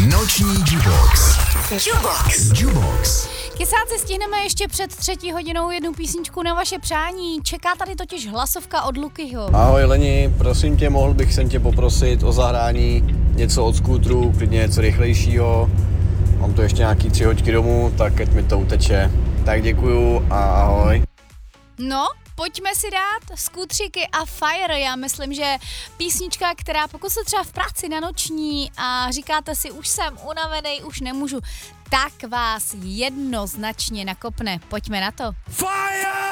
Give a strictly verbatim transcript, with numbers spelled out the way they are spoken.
Noční Jubox. Jubox. Jubox. Kysáci, stihneme ještě před třetí hodinou jednu písničku na vaše přání. Čeká tady totiž hlasovka od Lukyho. Ahoj Leni, prosím tě, mohl bych sem tě poprosit o zahrání něco od skútru, klidně něco rychlejšího. Mám tu ještě nějaký tři hoďky domů, tak ať mi to uteče. Tak děkuju a ahoj. No, pojďme si dát skútříky a Fire. Já myslím, že písnička, která pokud jste třeba v práci na noční a říkáte si, už jsem unavený, už nemůžu, tak vás jednoznačně nakopne. Pojďme na to. Fire!